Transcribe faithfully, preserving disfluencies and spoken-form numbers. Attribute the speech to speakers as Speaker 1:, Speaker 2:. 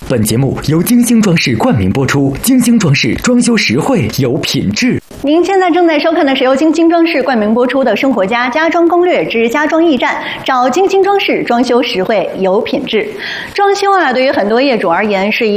Speaker 1: 本节目由金星装饰冠名播出，金星装饰装修实惠有品质。
Speaker 2: 您现在正在收看的是由金星装饰冠名播出的《生活家家装攻略之家装驿站》，找金星装饰装修实惠有品质。装修啊，对于很多业主而言是一